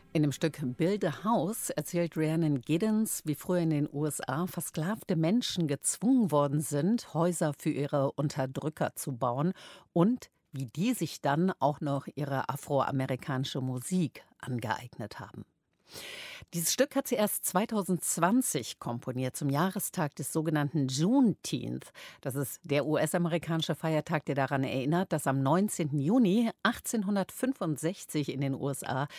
In dem Stück Build a House erzählt Rhiannon Giddens, wie früher in den USA versklavte Menschen gezwungen worden sind, Häuser für ihre Unterdrücker zu bauen und wie die sich dann auch noch ihre afroamerikanische Musik angeeignet haben. Dieses Stück hat sie erst 2020 komponiert, zum Jahrestag des sogenannten Juneteenth. Das ist der US-amerikanische Feiertag, der daran erinnert, dass am 19. Juni 1865 in den USA